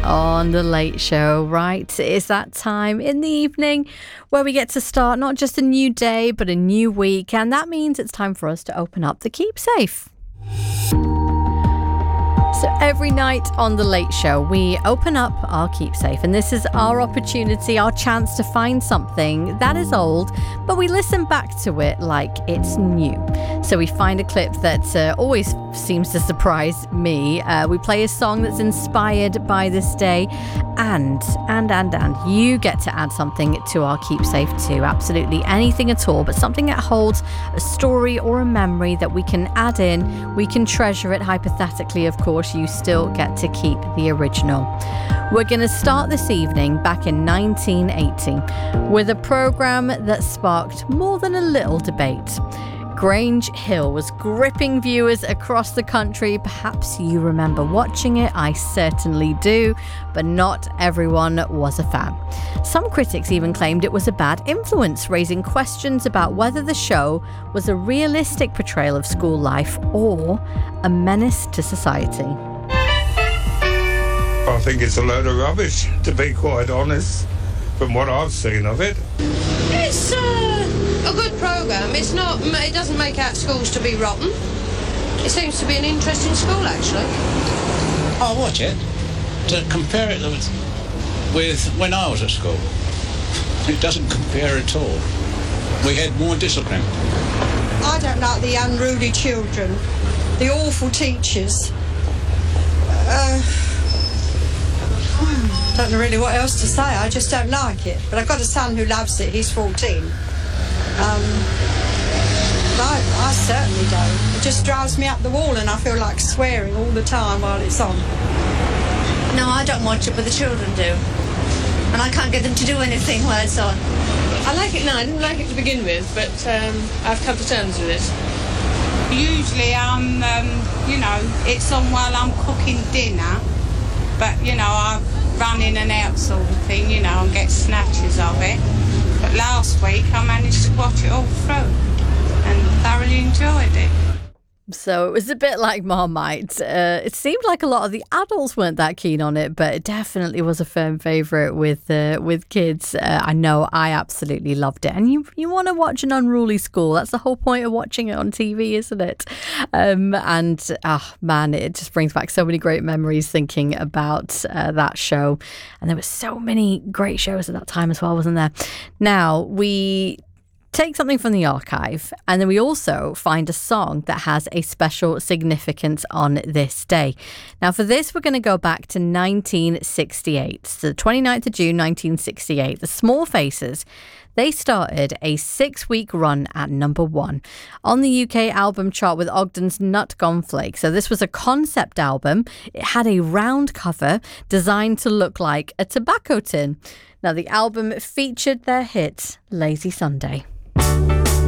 on The Late Show, right? It's that time in the evening where we get to start not just a new day, but a new week. And that means it's time for us to open up the Keep Safe. So every night on The Late Show, we open up our Keep Safe, and this is our opportunity, our chance to find something that is old, but we listen back to it like it's new. So we find a clip that always seems to surprise me. We play a song that's inspired by this day, and you get to add something to our Keep Safe too. Absolutely anything at all, but something that holds a story or a memory that we can add in. We can treasure it hypothetically, of course. You still get to keep the original. We're going to start this evening back in 1980 with a programme that sparked more than a little debate. Grange Hill was gripping viewers across the country. Perhaps you remember watching it. I certainly do, but not everyone was a fan. Some critics even claimed it was a bad influence, raising questions about whether the show was a realistic portrayal of school life or a menace to society. I think it's a load of rubbish, to be quite honest, from what I've seen of it. It's a good programme. It doesn't make out schools to be rotten. It seems to be an interesting school, actually. I'll watch it. To compare it with when I was at school, it doesn't compare at all. We had more discipline. I don't like the unruly children, the awful teachers. Don't know really what else to say. I just don't like it. But I've got a son who loves it. He's 14. I certainly don't. It just drives me up the wall and I feel like swearing all the time while it's on. No, I don't watch it, but the children do. And I can't get them to do anything while it's on. I like it now. I didn't like it to begin with, but I've come to terms with it. Usually it's on while I'm cooking dinner, but, I run in and out sort of thing, and get snatches of it. But last week I managed to watch it all through and thoroughly enjoyed it. So it was a bit like Marmite. It seemed like a lot of the adults weren't that keen on it, but it definitely was a firm favourite with kids. I know I absolutely loved it. And you want to watch an unruly school. That's the whole point of watching it on TV, isn't it? It just brings back so many great memories thinking about that show. And there were so many great shows at that time as well, wasn't there? Now, we take something from the archive, and then we also find a song that has a special significance on this day. Now, for this, we're going to go back to 1968, so the 29th of June, 1968. The Small Faces, they started a 6-week run at number 1 on the UK album chart with Ogden's Nut Gone Flake. So this was a concept album. It had a round cover designed to look like a tobacco tin. Now, the album featured their hit, Lazy Sunday.